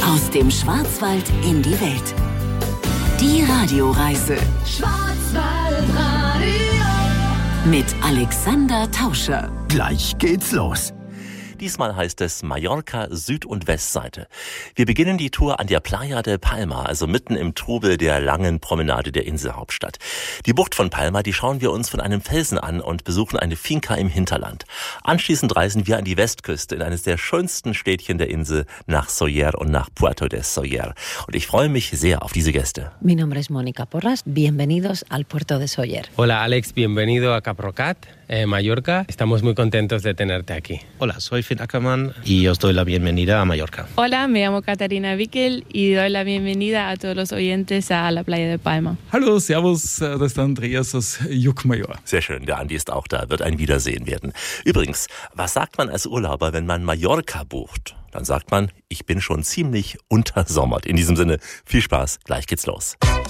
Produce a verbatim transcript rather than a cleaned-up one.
Aus dem Schwarzwald in die Welt. Die Radioreise. Schwarzwaldradio. Mit Alexander Tauscher. Gleich geht's los. Diesmal heißt es Mallorca Süd- und Westseite. Wir beginnen die Tour an der Playa de Palma, also mitten im Trubel der langen Promenade der Inselhauptstadt. Die Bucht von Palma, die schauen wir uns von einem Felsen an und besuchen eine Finca im Hinterland. Anschließend reisen wir an die Westküste in eines der schönsten Städtchen der Insel, nach Sóller und nach Puerto de Sóller. Und ich freue mich sehr auf diese Gäste. Mi nombre es Mónica Porras. Bienvenidos al Puerto de Sóller. Hola Alex, bienvenido a Caprocat, eh, Mallorca. Estamos muy contentos de tenerte aquí. Hola, soy Finn Ackermann y os doy la bienvenida a Mallorca. Hola, me llamo Katharina Wickel y doy la bienvenida a todos los oyentes a la Playa de Palma. Hallo, servus, das ist der Andreas aus Juckmajor. Sehr schön, der Andi ist auch da, wird ein Wiedersehen werden. Übrigens, was sagt man als Urlauber, wenn man Mallorca bucht? Dann sagt man, ich bin schon ziemlich untersommert. In diesem Sinne, viel Spaß, gleich geht's los.